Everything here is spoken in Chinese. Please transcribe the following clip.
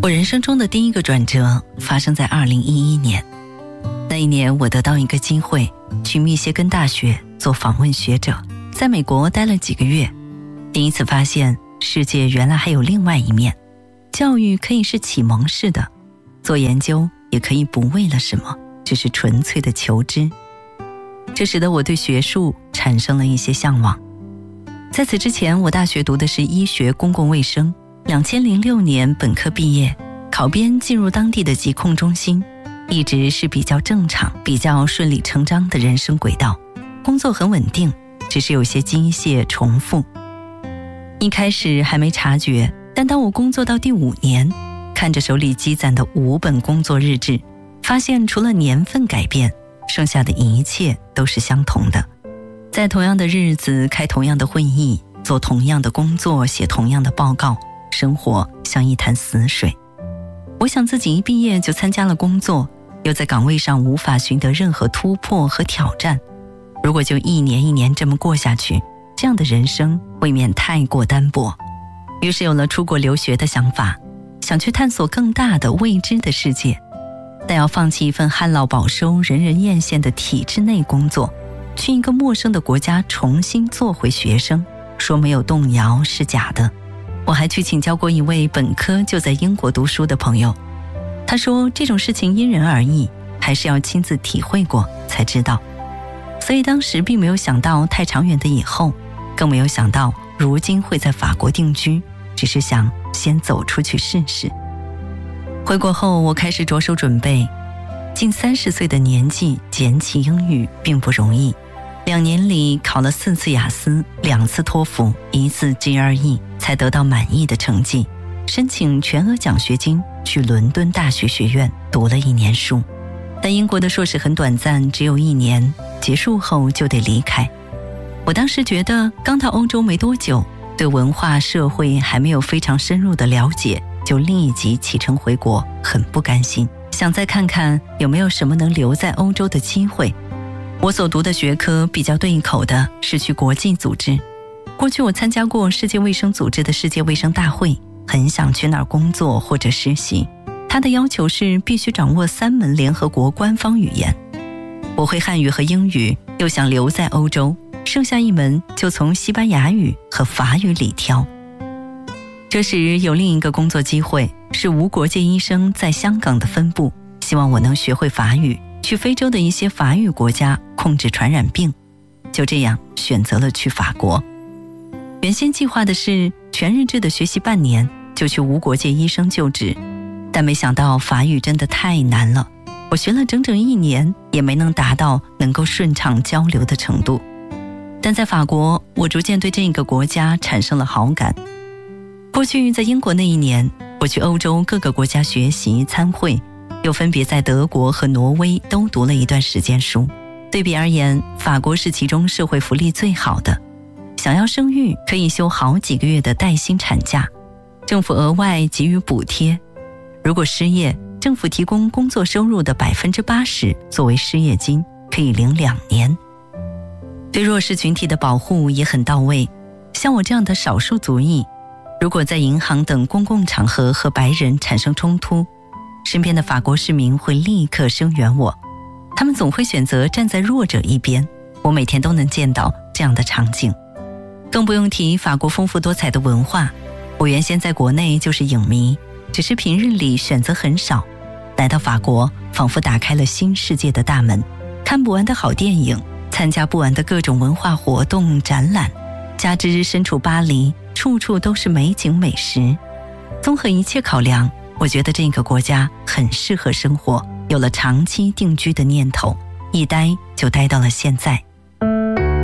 我人生中的第一个转折发生在2011年。那一年我得到一个机会去密歇根大学做访问学者，在美国待了几个月，第一次发现世界原来还有另外一面，教育可以是启蒙式的，做研究也可以不为了什么，只是纯粹的求知。这使得我对学术产生了一些向往。在此之前，我大学读的是医学公共卫生，2006年本科毕业，考编进入当地的疾控中心，一直是比较正常、比较顺理成章的人生轨道，工作很稳定，只是有些机械重复。一开始还没察觉，但当我工作到第5年，看着手里积攒的5本工作日志，发现除了年份改变，剩下的一切都是相同的。在同样的日子开同样的会议，做同样的工作，写同样的报告，生活像一潭死水。我想自己一毕业就参加了工作，又在岗位上无法寻得任何突破和挑战。如果就一年一年这么过下去，这样的人生未免太过单薄。于是有了出国留学的想法，想去探索更大的未知的世界，但要放弃一份旱涝保收、人人艳羡的体制内工作，去一个陌生的国家重新做回学生，说没有动摇是假的。我还去请教过一位本科就在英国读书的朋友，他说这种事情因人而异，还是要亲自体会过才知道。所以当时并没有想到太长远的以后，更没有想到如今会在法国定居，只是想先走出去试试。回国后，我开始着手准备，近30岁的年纪捡起英语并不容易。2年里考了4次雅思，2次托福，1次 GRE， 才得到满意的成绩，申请全额奖学金去伦敦大学学院读了1年书。但英国的硕士很短暂，只有1年，结束后就得离开。我当时觉得刚到欧洲没多久，对文化社会还没有非常深入的了解，就立即启程回国，很不甘心，想再看看有没有什么能留在欧洲的机会。我所读的学科比较对一口的是去国际组织，过去我参加过世界卫生组织的世界卫生大会，很想去那儿工作或者实习。他的要求是必须掌握3门联合国官方语言，我会汉语和英语，又想留在欧洲，剩下1门就从西班牙语和法语里挑。这时有另一个工作机会，是无国界医生在香港的分部，希望我能学会法语，去非洲的一些法语国家控制传染病。就这样选择了去法国。原先计划的是全日制的学习半年，就去无国界医生就职，但没想到法语真的太难了，我学了整整1年，也没能达到能够顺畅交流的程度。但在法国，我逐渐对这个国家产生了好感。过去在英国那1年，我去欧洲各个国家学习参会，又分别在德国和挪威都读了一段时间书。对比而言，法国是其中社会福利最好的，想要生育可以休好几个月的带薪产假，政府额外给予补贴，如果失业，政府提供工作收入的80%作为失业金，可以领2年。对弱势群体的保护也很到位，像我这样的少数族裔，如果在银行等公共场合和白人产生冲突，身边的法国市民会立刻声援我，他们总会选择站在弱者一边，我每天都能见到这样的场景。更不用提法国丰富多彩的文化，我原先在国内就是影迷，只是平日里选择很少，来到法国仿佛打开了新世界的大门，看不完的好电影，参加不完的各种文化活动展览，加之身处巴黎，处处都是美景美食。综合一切考量，我觉得这个国家很适合生活，有了长期定居的念头，一待就待到了现在。